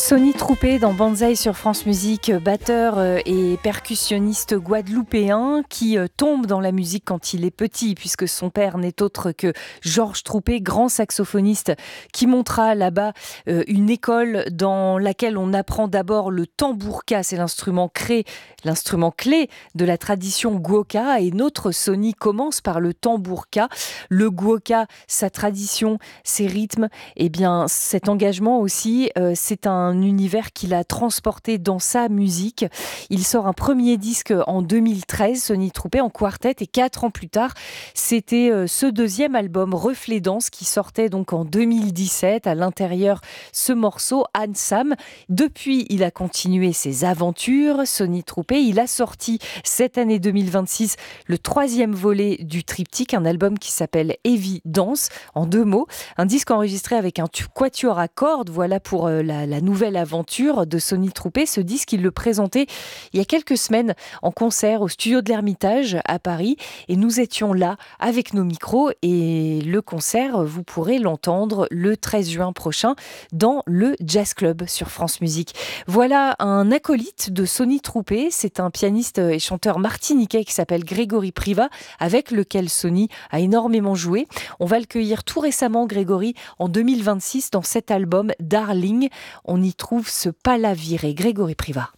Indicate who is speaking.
Speaker 1: Sonny Troupé dans Banzai sur France Musique, batteur et percussionniste guadeloupéen qui tombe dans la musique quand il est petit, puisque son père n'est autre que Georges Troupé, grand saxophoniste qui montera là-bas une école dans laquelle on apprend d'abord le tambourka, c'est l'instrument clé de la tradition guoka, et notre Sonny commence par le tambourka. Le guoka, sa tradition, ses rythmes, et bien cet engagement aussi, c'est un univers qu'il a transporté dans sa musique. Il sort un premier disque en 2013, Sonny Troupé, en quartet, et 4 ans plus tard, c'était ce deuxième album, Reflet Danse, qui sortait donc en 2017. À l'intérieur, ce morceau, Anne Sam. Depuis, il a continué ses aventures, Sonny Troupé. Il a sorti cette année 2026 le 3e volet du triptyque, un album qui s'appelle Évidence, en 2 mots. Un disque enregistré avec un quatuor à cordes. Voilà pour la nouvelle aventure de Sonny Troupé. Ce disque, il le présentait il y a quelques semaines en concert au studio de l'Ermitage à Paris, et nous étions là avec nos micros, et le concert, vous pourrez l'entendre le 13 juin prochain dans le Jazz Club sur France Musique. Voilà un acolyte de Sonny Troupé, c'est un pianiste et chanteur martiniquais qui s'appelle Grégory Privat, avec lequel Sonny a énormément joué. On va le cueillir tout récemment, Grégory, en 2026 dans cet album Darling. On y trouve ce palaviré. Grégory Privat.